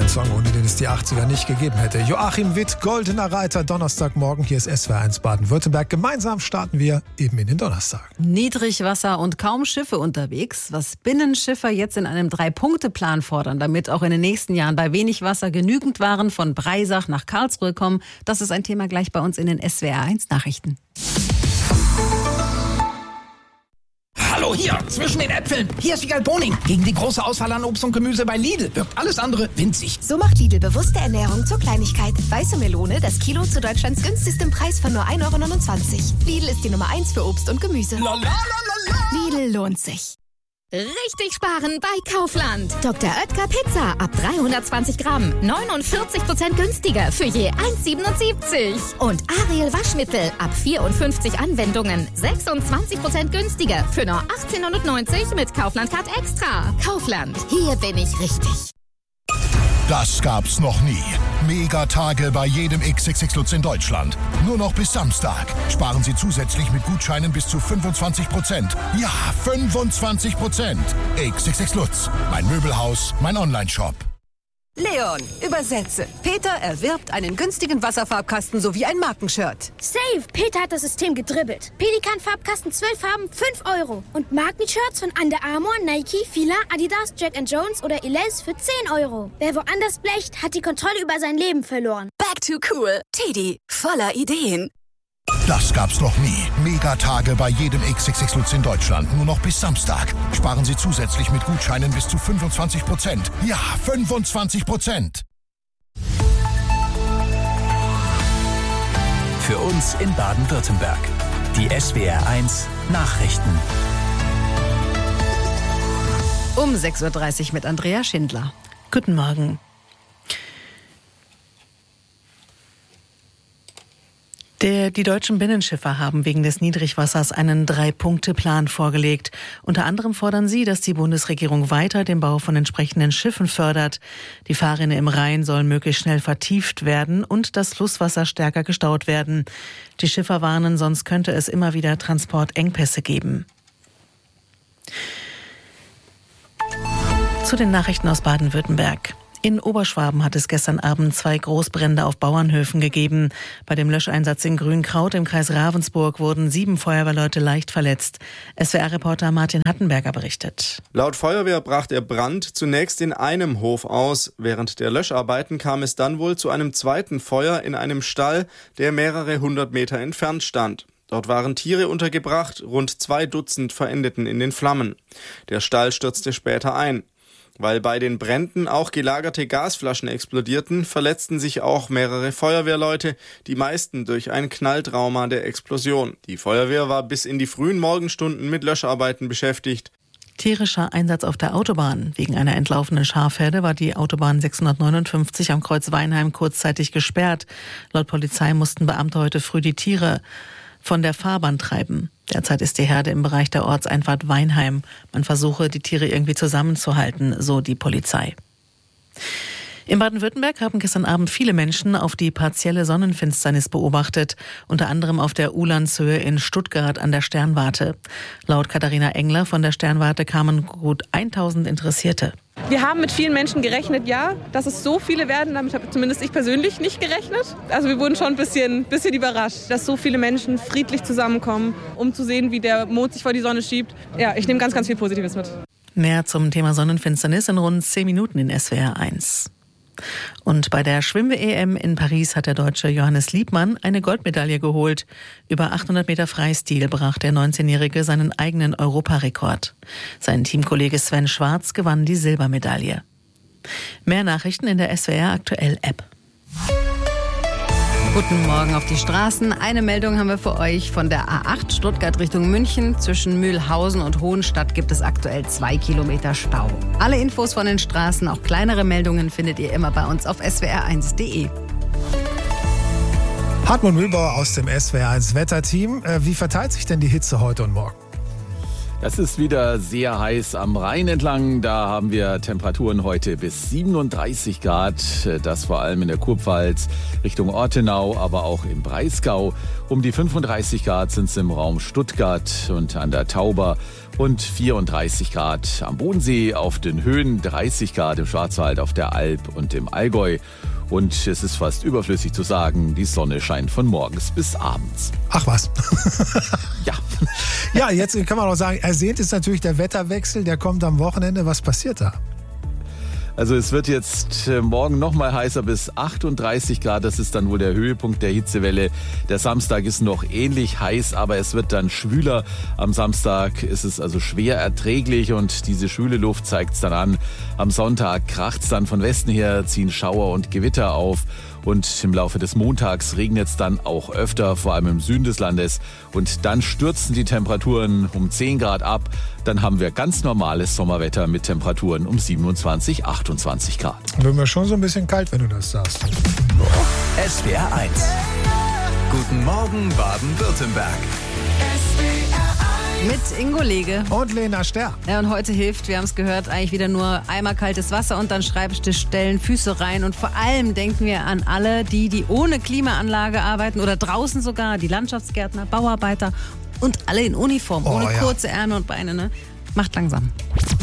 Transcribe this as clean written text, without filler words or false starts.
Song, ohne den es die 80er nicht gegeben hätte. Joachim Witt, Goldener Reiter, Donnerstagmorgen. Hier ist SWR1 Baden-Württemberg. Gemeinsam starten wir eben in den Donnerstag. Niedrigwasser und kaum Schiffe unterwegs. Was Binnenschiffer jetzt in einem 3-Punkte-Plan fordern, damit auch in den nächsten Jahren bei wenig Wasser genügend Waren von Breisach nach Karlsruhe kommen, das ist ein Thema gleich bei uns in den SWR1 Nachrichten. Hallo, hier, zwischen den Äpfeln. Hier ist Wiegald Boning. Gegen die große Auswahl an Obst und Gemüse bei Lidl wirkt alles andere winzig. So macht Lidl bewusste Ernährung zur Kleinigkeit. Weiße Melone, das Kilo zu Deutschlands günstigstem Preis von nur 1,29 €. Lidl ist die Nummer 1 für Obst und Gemüse. Lidl lohnt sich. Richtig sparen bei Kaufland. Dr. Oetker Pizza ab 320 Gramm. 49% günstiger für je 1,77. Und Ariel Waschmittel ab 54 Anwendungen. 26% günstiger für nur 18,90 € mit Kaufland Card Extra. Kaufland, hier bin ich richtig. Das gab's noch nie. Megatage bei jedem XXX Lutz in Deutschland. Nur noch bis Samstag. Sparen Sie zusätzlich mit Gutscheinen bis zu 25%. Ja, 25%. XXX Lutz. Mein Möbelhaus, mein Onlineshop. Leon, übersetze. Peter erwirbt einen günstigen Wasserfarbkasten sowie ein Markenshirt. Save! Peter hat das System gedribbelt. Pelikan-Farbkasten 12 Farben, 5 €. Und Markenshirts von Under Armour, Nike, Fila, Adidas, Jack & Jones oder Elize für 10 €. Wer woanders blecht, hat die Kontrolle über sein Leben verloren. Back to cool. Teddy, voller Ideen. Das gab's noch nie. Megatage bei jedem XXX Lutz in Deutschland. Nur noch bis Samstag. Sparen Sie zusätzlich mit Gutscheinen bis zu 25%. Ja, 25%. Für uns in Baden-Württemberg. Die SWR1 Nachrichten. Um 6:30 Uhr mit Andrea Schindler. Guten Morgen. Die deutschen Binnenschiffer haben wegen des Niedrigwassers einen 3-Punkte-Plan vorgelegt. Unter anderem fordern sie, dass die Bundesregierung weiter den Bau von entsprechenden Schiffen fördert. Die Fahrrinne im Rhein sollen möglichst schnell vertieft werden und das Flusswasser stärker gestaut werden. Die Schiffer warnen, sonst könnte es immer wieder Transportengpässe geben. Zu den Nachrichten aus Baden-Württemberg. In Oberschwaben hat es gestern Abend 2 Großbrände auf Bauernhöfen gegeben. Bei dem Löscheinsatz in Grünkraut im Kreis Ravensburg wurden 7 Feuerwehrleute leicht verletzt. SWR-Reporter Martin Hattenberger berichtet. Laut Feuerwehr brach der Brand zunächst in einem Hof aus. Während der Löscharbeiten kam es dann wohl zu einem zweiten Feuer in einem Stall, der mehrere 100 Meter entfernt stand. Dort waren Tiere untergebracht, rund 2 Dutzend verendeten in den Flammen. Der Stall stürzte später ein. Weil bei den Bränden auch gelagerte Gasflaschen explodierten, verletzten sich auch mehrere Feuerwehrleute, die meisten durch ein Knalltrauma der Explosion. Die Feuerwehr war bis in die frühen Morgenstunden mit Löscharbeiten beschäftigt. Tierischer Einsatz auf der Autobahn. Wegen einer entlaufenen Schafherde war die Autobahn 659 am Kreuz Weinheim kurzzeitig gesperrt. Laut Polizei mussten Beamte heute früh die Tiere von der Fahrbahn treiben. Derzeit ist die Herde im Bereich der Ortseinfahrt Weinheim. Man versuche, die Tiere irgendwie zusammenzuhalten, so die Polizei. In Baden-Württemberg haben gestern Abend viele Menschen auf die partielle Sonnenfinsternis beobachtet, unter anderem auf der Ulandshöhe in Stuttgart an der Sternwarte. Laut Katharina Engler von der Sternwarte kamen gut 1000 Interessierte. Wir haben mit vielen Menschen gerechnet, ja, dass es so viele werden. Damit habe zumindest ich persönlich nicht gerechnet. Also wir wurden schon ein bisschen überrascht, dass so viele Menschen friedlich zusammenkommen, um zu sehen, wie der Mond sich vor die Sonne schiebt. Ja, ich nehme ganz, ganz viel Positives mit. Mehr zum Thema Sonnenfinsternis in rund 10 Minuten in SWR1. Und bei der Schwimm-EM in Paris hat der Deutsche Johannes Liebmann eine Goldmedaille geholt. Über 800 Meter Freistil brach der 19-Jährige seinen eigenen Europarekord. Sein Teamkollege Sven Schwarz gewann die Silbermedaille. Mehr Nachrichten in der SWR Aktuell App. Guten Morgen auf die Straßen. Eine Meldung haben wir für euch von der A8 Stuttgart Richtung München. Zwischen Mühlhausen und Hohenstadt gibt es aktuell 2 Kilometer Stau. Alle Infos von den Straßen, auch kleinere Meldungen, findet ihr immer bei uns auf swr1.de. Hartmut Mühlbauer aus dem SWR1 Wetterteam. Wie verteilt sich denn die Hitze heute und morgen? Es ist wieder sehr heiß am Rhein entlang. Da haben wir Temperaturen heute bis 37 Grad. Das vor allem in der Kurpfalz Richtung Ortenau, aber auch im Breisgau. Um die 35 Grad sind es im Raum Stuttgart und an der Tauber. Und 34 Grad am Bodensee, auf den Höhen 30 Grad im Schwarzwald, auf der Alp und im Allgäu. Und es ist fast überflüssig zu sagen, die Sonne scheint von morgens bis abends. Ach was. Ja. Ja, jetzt kann man auch sagen, ersehnt ist natürlich der Wetterwechsel, der kommt am Wochenende. Was passiert da? Also es wird jetzt morgen noch mal heißer bis 38 Grad. Das ist dann wohl der Höhepunkt der Hitzewelle. Der Samstag ist noch ähnlich heiß, aber es wird dann schwüler. Am Samstag ist es also schwer erträglich und diese schwüle Luft zeigt es dann an. Am Sonntag kracht es dann von Westen her, ziehen Schauer und Gewitter auf. Und im Laufe des Montags regnet es dann auch öfter, vor allem im Süden des Landes. Und dann stürzen die Temperaturen um 10 Grad ab. Dann haben wir ganz normales Sommerwetter mit Temperaturen um 27, 28 Grad. Wird mir schon so ein bisschen kalt, wenn du das sagst. SWR 1. Guten Morgen Baden-Württemberg. Mit Ingo Lege. Und Lena Sterr. Ja, und heute hilft, wir haben es gehört, eigentlich wieder nur einmal kaltes Wasser und dann Schreibtisch stellen, Füße rein. Und vor allem denken wir an alle, die ohne Klimaanlage arbeiten oder draußen sogar, die Landschaftsgärtner, Bauarbeiter und alle in Uniform, ohne kurze Ärmel und Beine. Ne? Macht langsam.